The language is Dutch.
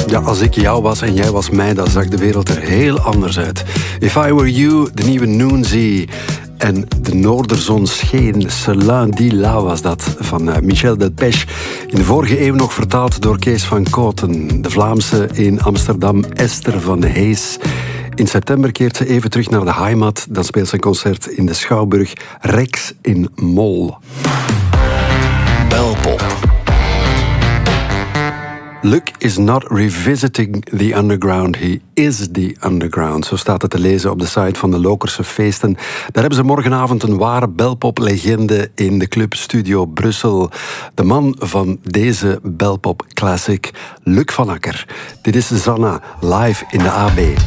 Ja, als ik jou was en jij was mij, dan zag de wereld er heel anders uit. If I Were You, de nieuwe Noonzy. En de Noorderzon scheen, Ce lundi-là was dat, van Michel Delpech. In de vorige eeuw nog vertaald door Kees van Kooten. De Vlaamse in Amsterdam, Esther van Hees. In september keert ze even terug naar de heimat. Dan speelt ze een concert in de Schouwburg Rex in Mol. Belpop. Luc is not revisiting the underground, he is the underground. Zo staat het te lezen op de site van de Lokerse Feesten. Daar hebben ze morgenavond een ware belpop-legende in de Club Studio Brussel. De man van deze belpop-classic, Luc van Akker. Dit is Zanna, live in de AB.